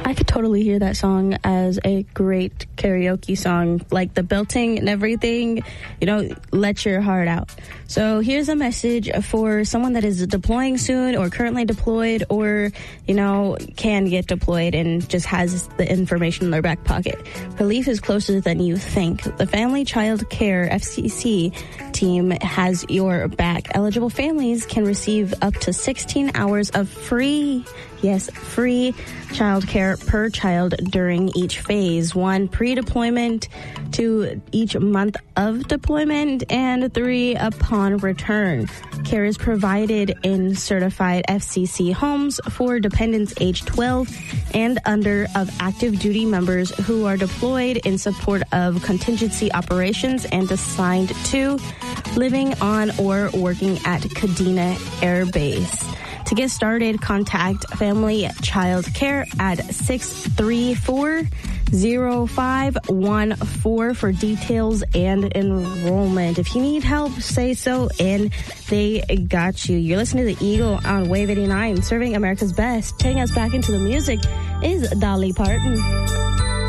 I could totally hear that song as a great karaoke song, like the belting and everything, let your heart out. So here's a message for someone that is deploying soon or currently deployed or, can get deployed and just has the information in their back pocket. Relief is closer than you think. The Family Child Care FCC team has your back. Eligible families can receive up to 16 hours of free child care per child during each phase. 1, pre-deployment, 2, each month of deployment, and 3, upon return. Care is provided in certified FCC homes for dependents age 12 and under of active duty members who are deployed in support of contingency operations and assigned to living on or working at Kadena Air Base. To get started, contact Family Child Care at 634-0514 for details and enrollment. If you need help, say so, and they got you. You're listening to The Eagle on Wave 89, serving America's best. Taking us back into the music is Dolly Parton.